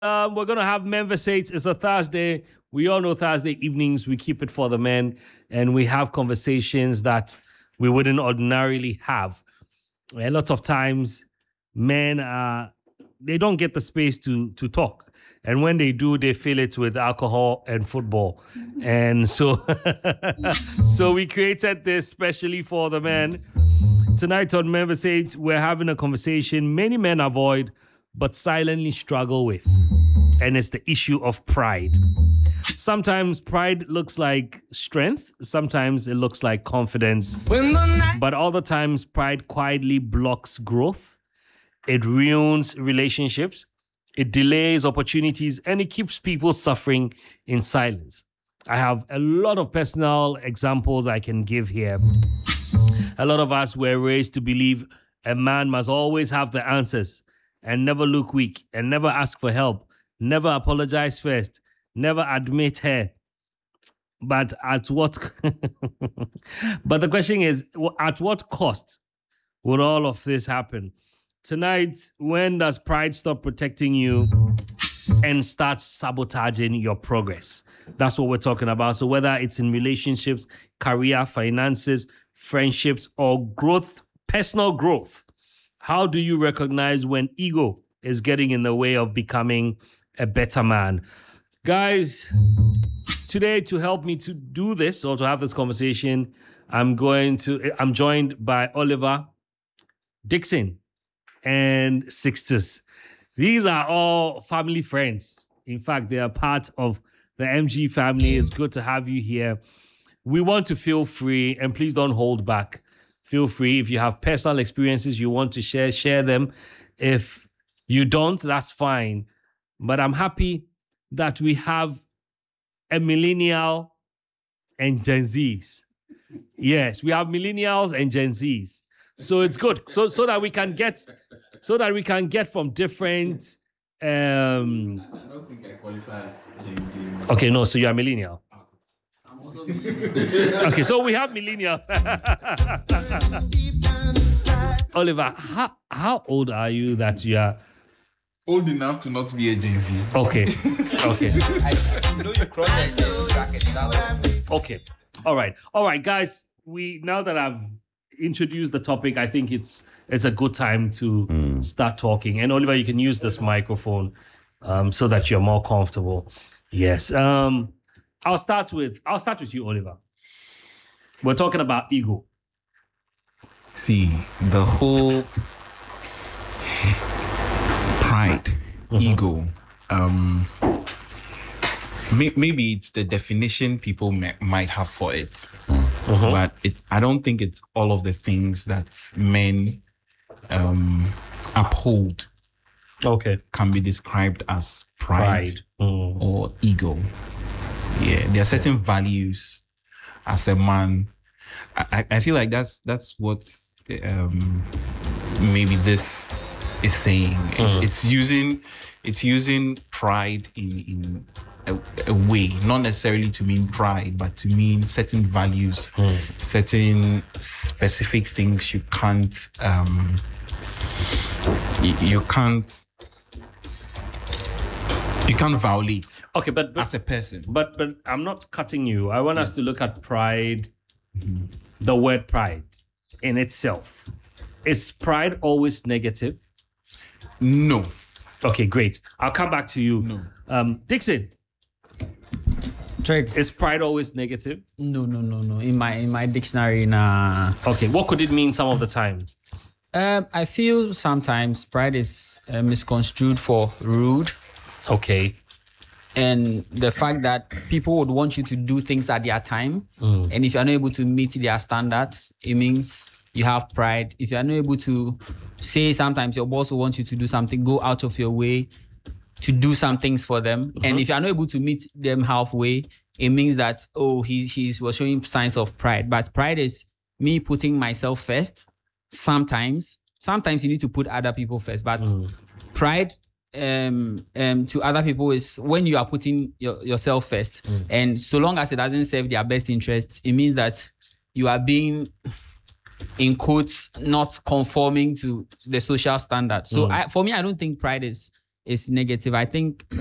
We're going to have Men Versates. It's a Thursday. We all know Thursday evenings, we keep it for the men and we have conversations that we wouldn't ordinarily have. A lot of times, men they don't get the space to talk. And when they do, they fill it with alcohol and football. And so, so we created this specially for the men. Tonight on Men Versates, we're having a conversation many men avoid but silently struggle with. And it's the issue of pride. Sometimes pride looks like strength. Sometimes it looks like confidence. But other times, pride quietly blocks growth. It ruins relationships. It delays opportunities. And it keeps people suffering in silence. I have a lot of personal examples I can give here. A lot of us were raised to believe a man must always have the answers and never look weak and never ask for help, never apologize first, never admit her. But at what? But the question is, at what cost would all of this happen? Tonight, when does pride stop protecting you and start sabotaging your progress? That's what we're talking about. So whether it's in relationships, career, finances, friendships, or growth, personal growth, how do you recognize when ego is getting in the way of becoming a better man? Guys, today to help me to do this or to have this conversation, I'm joined by Oliver, Dixon, and Sixtus. These are all family friends. In fact, they are part of the MG family. It's good to have you here. We want to feel free, and please don't hold back. Feel free. If you have personal experiences you want to share them. If you don't, that's fine. But I'm happy that we have a millennial and Gen Zs. Yes, we have millennials and Gen Zs. So it's good. So that we can get from different I don't think I qualify as Gen Z. Okay, no, so you're a millennial. I'm also millennial. Okay, so we have millennials. Oliver, how old are you that you are Old enough to not be a Gen Z. okay? I know you crossed the bracket. That's Okay. All right, guys. Now that I've introduced the topic, I think it's a good time to start talking. And Oliver, you can use this microphone so that you're more comfortable. Yes. I'll start with you, Oliver. We're talking about ego. See, the whole pride, ego, maybe it's the definition people might have for it, but I don't think it's all of the things that men uphold. Okay. Can be described as pride. Or ego. Yeah, there are certain values as a man. I feel like that's what maybe this is saying. It's using pride in a way, not necessarily to mean pride, but to mean certain values, certain specific things you can't violate. Okay, but as a person. But I'm not cutting you. I want us to look at pride, the word pride in itself. Is pride always negative? No. Okay, great. I'll come back to you. No. Dixon, Trick. is pride always negative? No. In my dictionary, nah. Okay, what could it mean some of the times? I feel sometimes pride is misconstrued for rude. Okay. And the fact that people would want you to do things at their time. And if you're not able to meet their standards, it means you have pride. If you're not able to say, sometimes your boss will want you to do something, go out of your way to do some things for them. And if you're not able to meet them halfway, it means that, he was showing signs of pride. But pride is me putting myself first. Sometimes you need to put other people first. But pride to other people is when you are putting yourself first. And so long as it doesn't serve their best interest, it means that you are being, in quotes, not conforming to the social standard. So for me, I don't think pride is is negative. I think